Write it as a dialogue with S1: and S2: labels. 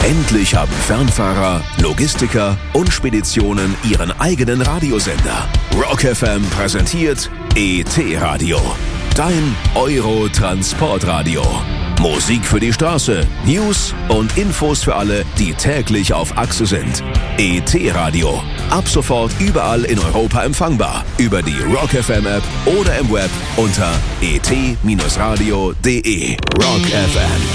S1: Endlich haben Fernfahrer, Logistiker und Speditionen ihren eigenen Radiosender. Rock FM präsentiert ET-Radio. Dein Euro-Transportradio. Musik für die Straße, News und Infos für alle, die täglich auf Achse sind. ET-Radio. Ab sofort überall in Europa empfangbar. Über die Rock FM App oder im Web unter et-radio.de. Rock FM.